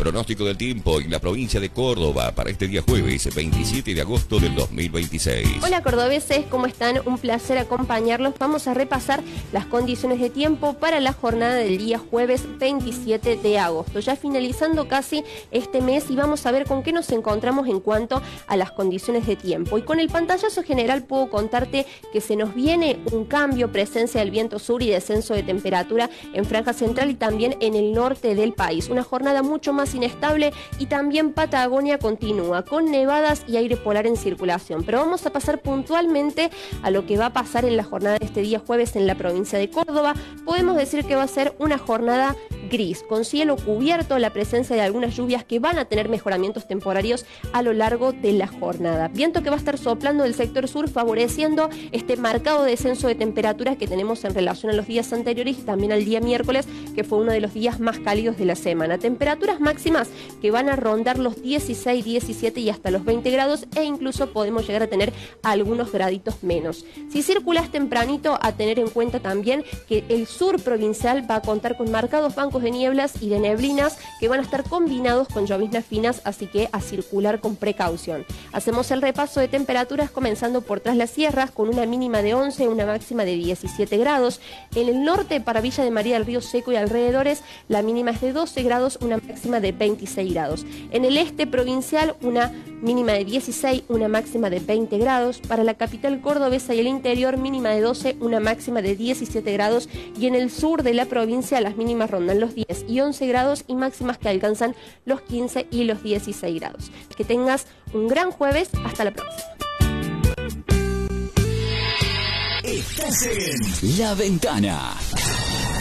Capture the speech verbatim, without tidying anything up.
Pronóstico del tiempo en la provincia de Córdoba para este día jueves veintisiete de agosto del dos mil veintiséis. Hola cordobeses, ¿cómo están? Un placer acompañarlos. Vamos a repasar las condiciones de tiempo para la jornada del día jueves veintisiete de agosto. Ya finalizando casi este mes y vamos a ver con qué nos encontramos en cuanto a las condiciones de tiempo. Y con el pantallazo general puedo contarte que se nos viene un cambio, presencia del viento sur y descenso de temperatura en franja central y también en el norte del país. Una jornada mucho más inestable y también Patagonia continúa con nevadas y aire polar en circulación. Pero vamos a pasar puntualmente a lo que va a pasar en la jornada de este día jueves en la provincia de Córdoba. Podemos decir que va a ser una jornada gris, con cielo cubierto, la presencia de algunas lluvias que van a tener mejoramientos temporarios a lo largo de la jornada. Viento que va a estar soplando del sector sur, favoreciendo este marcado descenso de temperaturas que tenemos en relación a los días anteriores y también al día miércoles, que fue uno de los días más cálidos de la semana. Temperaturas máximas que van a rondar los dieciséis, diecisiete y hasta los veinte grados e incluso podemos llegar a tener algunos graditos menos. Si circulas tempranito, a tener en cuenta también que el sur provincial va a contar con marcados bancos de nieblas y de neblinas que van a estar combinados con lloviznas finas, así que a circular con precaución. Hacemos el repaso de temperaturas comenzando por Tras las Sierras con una mínima de once, una máxima de diecisiete grados. En el norte, para Villa de María del Río Seco y alrededores, la mínima es de doce grados, una máxima de veintiséis grados. En el este provincial, una mínima de dieciséis, una máxima de veinte grados. Para la capital cordobesa y el interior, mínima de doce, una máxima de diecisiete grados. Y en el sur de la provincia, las mínimas rondan los diez y once grados y máximas que alcanzan los quince y los dieciséis grados. Que tengas un gran jueves. Hasta la próxima. Estás en La Ventana.